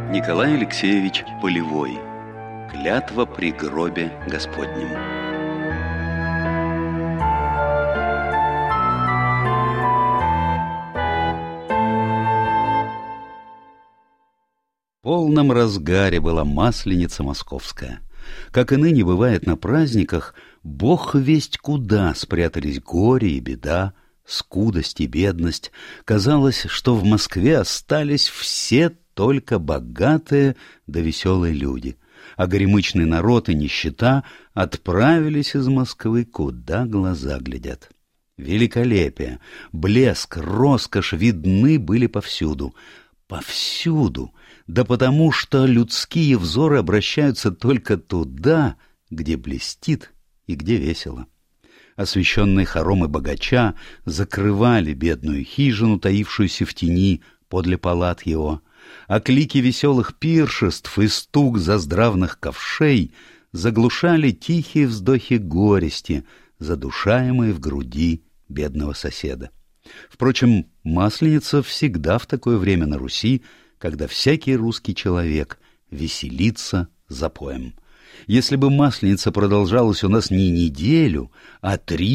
Николай Алексеевич Полевой. Клятва при гробе Господнем. В полном разгаре была Масленица московская. Как и ныне бывает на праздниках, бог весть куда спрятались горе и беда, скудость и бедность. Казалось, что в Москве остались все только богатые да веселые люди, а горемычный народ и нищета отправились из Москвы, куда глаза глядят. Великолепие, блеск, роскошь видны были повсюду. Повсюду, да потому что людские взоры обращаются только туда, где блестит и где весело. Освещенные хоромы богача закрывали бедную хижину, таившуюся в тени подле палат его, а клики веселых пиршеств и стук заздравных ковшей заглушали тихие вздохи горести, задушаемые в груди бедного соседа. Впрочем, Масленица всегда в такое время на Руси, когда всякий русский человек веселится запоем. Если бы Масленица продолжалась у нас не неделю, а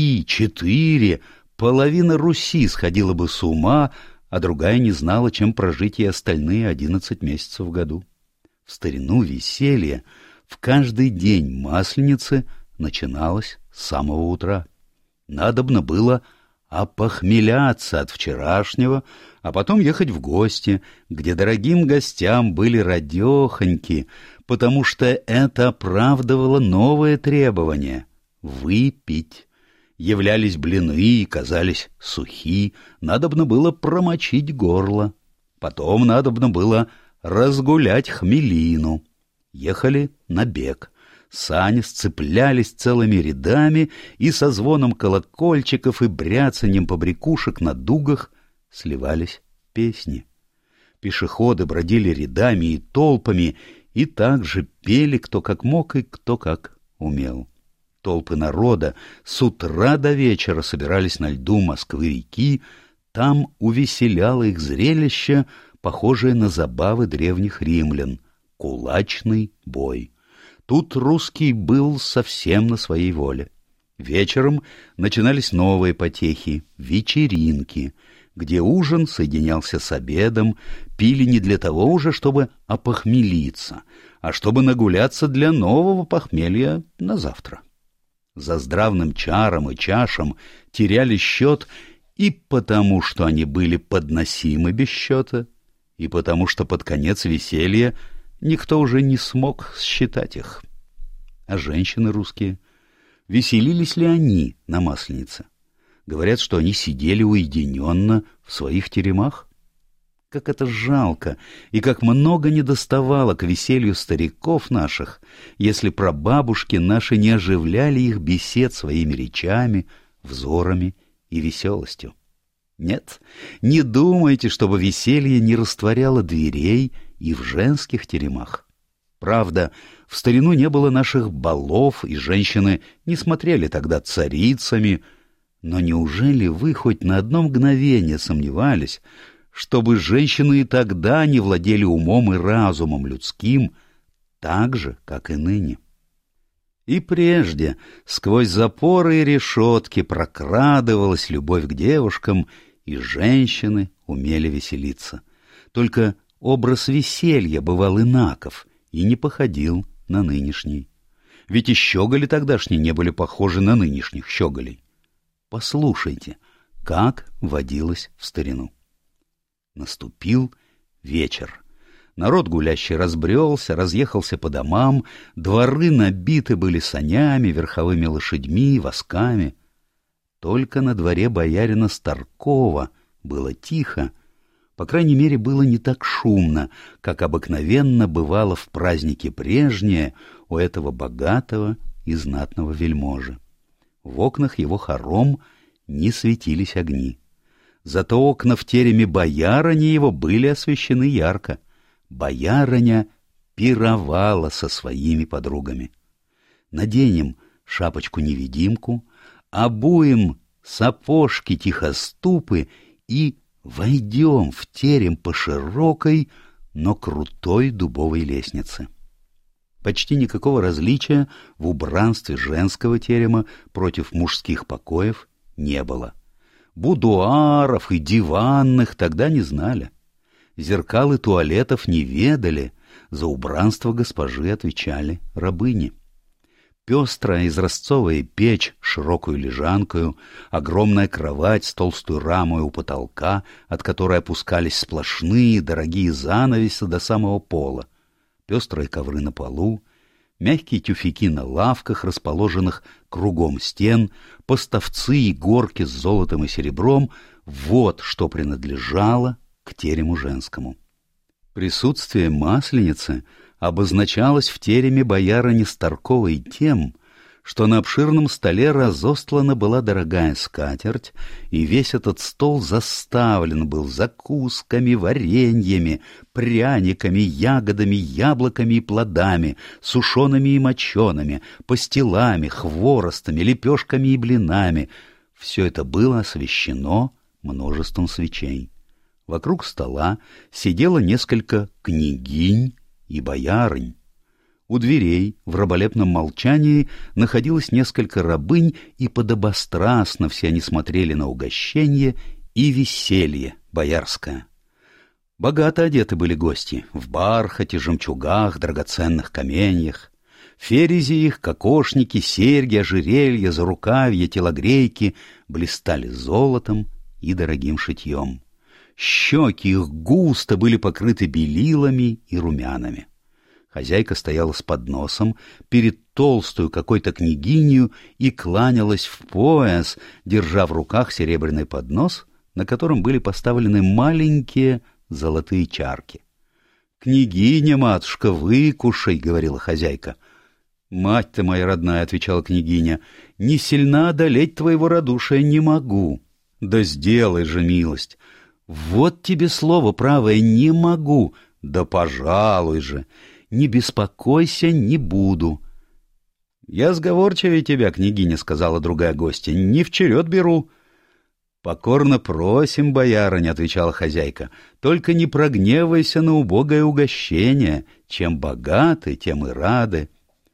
3-4, половина Руси сходила бы с ума, а другая не знала, чем прожить и остальные 11 месяцев в году. В старину веселье в каждый день Масленицы начиналось с самого утра. Надобно было опохмеляться от вчерашнего, а потом ехать в гости, где дорогим гостям были радехоньки, потому что это оправдывало новое требование — выпить. Являлись блины и казались сухи, надобно было промочить горло. Потом надобно было разгулять хмелину. Ехали на бег. Сани сцеплялись целыми рядами, и со звоном колокольчиков и бряцаньем побрякушек на дугах сливались песни. Пешеходы бродили рядами и толпами, и также пели кто как мог и кто как умел. Толпы народа с утра до вечера собирались на льду Москвы-реки, там увеселяло их зрелище, похожее на забавы древних римлян — кулачный бой. Тут русский был совсем на своей воле. Вечером начинались новые потехи — вечеринки, где ужин соединялся с обедом, пили не для того уже, чтобы опохмелиться, а чтобы нагуляться для нового похмелья на завтра. За здравным чаром и чашам теряли счет и потому, что они были подносимы без счета, и потому, что под конец веселья никто уже не смог считать их. А женщины русские, веселились ли они на Масленице? Говорят, что они сидели уединенно в своих теремах. Как это жалко, и как много недоставало к веселью стариков наших, если прабабушки наши не оживляли их бесед своими речами, взорами и веселостью. Нет, не думайте, чтобы веселье не растворяло дверей и в женских теремах. Правда, в старину не было наших балов, и женщины не смотрели тогда царицами, но неужели вы хоть на одно мгновение сомневались, чтобы женщины и тогда не владели умом и разумом людским, так же, как и ныне? И прежде сквозь запоры и решетки прокрадывалась любовь к девушкам, и женщины умели веселиться. Только образ веселья бывал инаков и не походил на нынешний. Ведь и щеголи тогдашние не были похожи на нынешних щеголей. Послушайте, как водилось в старину. Наступил вечер. Народ гулящий разбрелся, разъехался по домам, дворы набиты были санями, верховыми лошадьми, восками. Только на дворе боярина Старкова было тихо, по крайней мере, было не так шумно, как обыкновенно бывало в празднике прежнее у этого богатого и знатного вельможи. В окнах его хором не светились огни. Зато окна в тереме боярыни его были освещены ярко. Боярыня пировала со своими подругами. Наденем шапочку-невидимку, обуем сапожки-тихоступы и войдем в терем по широкой, но крутой дубовой лестнице. Почти никакого различия в убранстве женского терема против мужских покоев не было. Будуаров и диванных тогда не знали. Зеркал и туалетов не ведали, за убранство госпожи отвечали рабыни. Пестрая изразцовая печь с широкую лежанкою, огромная кровать с толстой рамой у потолка, от которой опускались сплошные дорогие занавеси до самого пола, пестрые ковры на полу, мягкие тюфяки на лавках, расположенных кругом стен, поставцы и горки с золотом и серебром — вот что принадлежало к терему женскому. Присутствие масленицы обозначалось в тереме боярыни Старковой тем, что на обширном столе разостлана была дорогая скатерть, и весь этот стол заставлен был закусками, вареньями, пряниками, ягодами, яблоками и плодами, сушеными и мочеными, пастилами, хворостами, лепешками и блинами. Все это было освещено множеством свечей. Вокруг стола сидело несколько княгинь и боярынь. У дверей в раболепном молчании находилось несколько рабынь, и подобострастно все они смотрели на угощение и веселье боярское. Богато одеты были гости, в бархате, жемчугах, драгоценных каменьях. Ферези их, кокошники, серьги, ожерелья, зарукавья, телогрейки блистали золотом и дорогим шитьем. Щеки их густо были покрыты белилами и румянами. Хозяйка стояла с подносом перед толстую какой-то княгинью и кланялась в пояс, держа в руках серебряный поднос, на котором были поставлены маленькие золотые чарки. — Княгиня, матушка, выкушай, — говорила хозяйка. — Мать ты моя родная, — отвечала княгиня, — не сильно одолеть твоего радушия не могу. — Да сделай же милость. — Вот тебе слово правое, не могу. — Да пожалуй же. Не беспокойся, не буду. — Я сговорчивее тебя, княгиня, — сказала другая гостья, — не в черед беру. — Покорно просим, боярыня, — отвечала хозяйка, — только не прогневайся на убогое угощение. Чем богаты, тем и рады.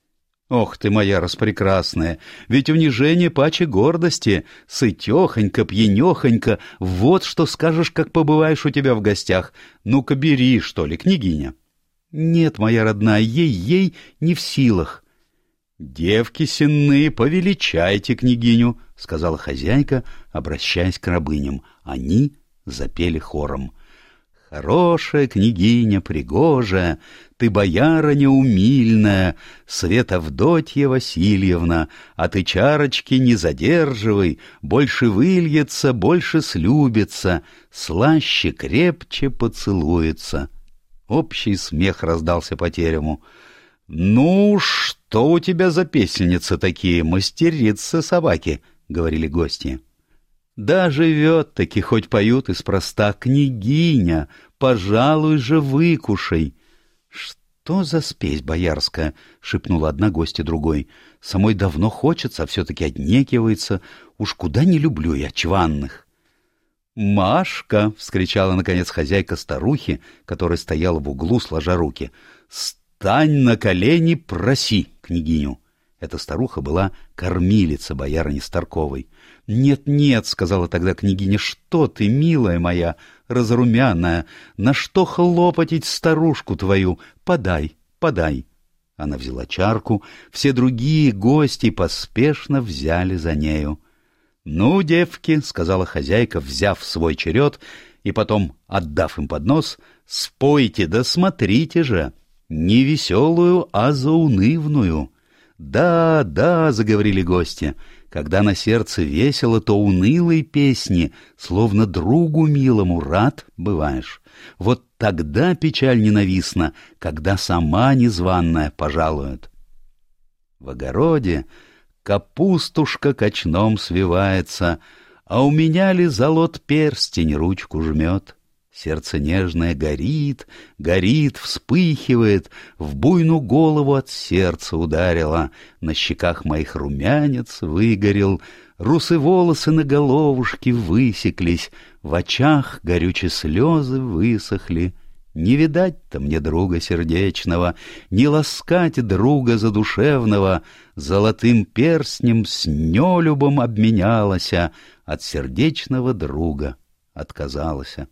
— Ох ты моя распрекрасная, ведь унижение паче гордости, сытехонько, пьянехонько, вот что скажешь, как побываешь у тебя в гостях. Ну-ка бери, что ли, княгиня. — Нет, моя родная, ей не в силах. — Девки сенные, повеличайте княгиню, — сказала хозяйка, обращаясь к рабыням. Они запели хором. — Хорошая княгиня, пригожая, ты боярыня умильная, Свет Авдотья Васильевна, а ты чарочки не задерживай, больше выльется, больше слюбится, слаще, крепче поцелуется. Общий смех раздался по терему. — Ну, что у тебя за песенницы такие, мастерицы собаки? — говорили гости. — Да живет-таки, хоть поют испроста, княгиня, пожалуй же выкушай. — Что за спесь боярская? — шепнула одна гостья другой. — Самой давно хочется, а все-таки отнекивается. Уж куда не люблю я чванных. «Машка!» — вскричала, наконец, хозяйка старухи, которая стояла в углу, сложа руки. «Стань на колени, проси княгиню!» Эта старуха была кормилица боярыни Старковой. «Нет-нет!» — сказала тогда княгиня. «Что ты, милая моя, разрумяная, на что хлопотить старушку твою? Подай, подай!» Она взяла чарку, все другие гости поспешно взяли за нею. «Ну, девки, — сказала хозяйка, взяв свой черед, и потом, отдав им поднос, — спойте, да смотрите же, не веселую, а заунывную». «Да, да, — заговорили гости, — когда на сердце весело, то унылой песни, словно другу милому рад бываешь. Вот тогда печаль ненавистна, когда сама незваная пожалует». В огороде капустушка кочном свивается, а у меня ли золот перстень ручку жмет. Сердце нежное горит, горит, вспыхивает, в буйную голову от сердца ударило, на щеках моих румянец выгорел, русые волосы на головушке высеклись, в очах горючие слезы высохли. Не видать-то мне друга сердечного, не ласкать друга задушевного, золотым перстнем с нелюбом обменялася, от сердечного друга отказалася.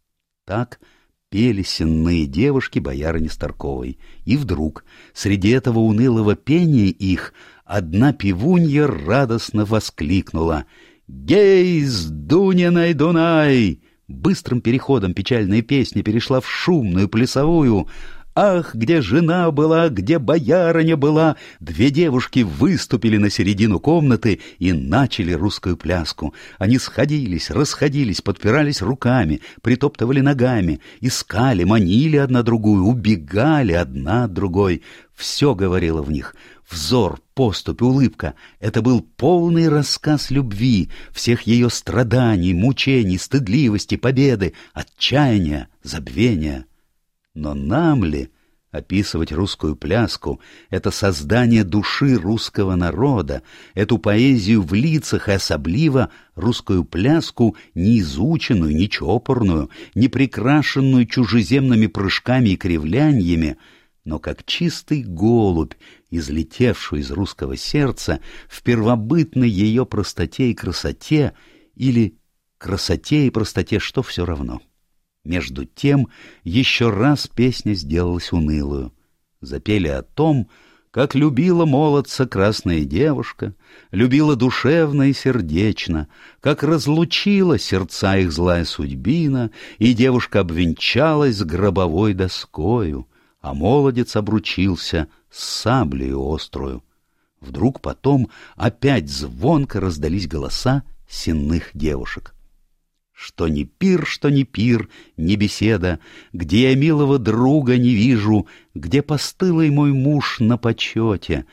Так пели сенные девушки боярыни Старковой. И вдруг, среди этого унылого пения их, одна певунья радостно воскликнула: «Гей, с Дуниной Дунай!» Быстрым переходом печальная песня перешла в шумную, плясовую. «Ах, где жена была, где боярыня была!» Две девушки выступили на середину комнаты и начали русскую пляску. Они сходились, расходились, подпирались руками, притоптывали ногами, искали, манили одна другую, убегали одна от другой. Все говорило в них. Взор, поступь, улыбка — это был полный рассказ любви, всех ее страданий, мучений, стыдливости, победы, отчаяния, забвения. Но нам ли описывать русскую пляску, это создание души русского народа, эту поэзию в лицах и особливо русскую пляску, не изученную, не чопорную, не прикрашенную чужеземными прыжками и кривляньями, но как чистый голубь, излетевший из русского сердца в первобытной ее простоте и красоте, или красоте и простоте, что все равно. Между тем еще раз песня сделалась унылую. Запели о том, как любила молодца красная девушка, любила душевно и сердечно, как разлучила сердца их злая судьбина, и девушка обвенчалась с гробовой доскою, а молодец обручился с саблею острую. Вдруг потом опять звонко раздались голоса сенных девушек. Что ни пир, ни беседа, где я милого друга не вижу, где постылый мой муж на почете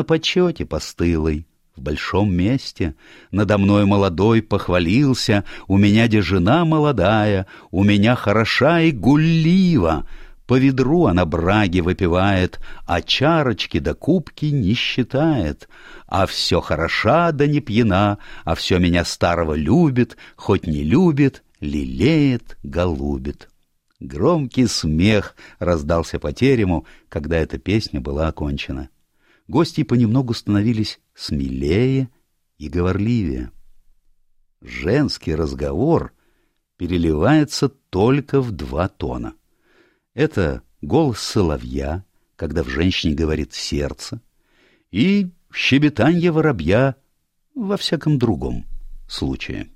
постылый, в большом месте, надо мной молодой похвалился, у меня де жена молодая, у меня хороша и гуллива, по ведру она браги выпивает, а чарочки да кубки не считает. А все хороша да не пьяна, а все меня старого любит, хоть не любит, лелеет, голубит. Громкий смех раздался по терему, когда эта песня была окончена. Гости понемногу становились смелее и говорливее. Женский разговор переливается только в два тона. Это голос соловья, когда в женщине говорит сердце, и щебетанье воробья во всяком другом случае.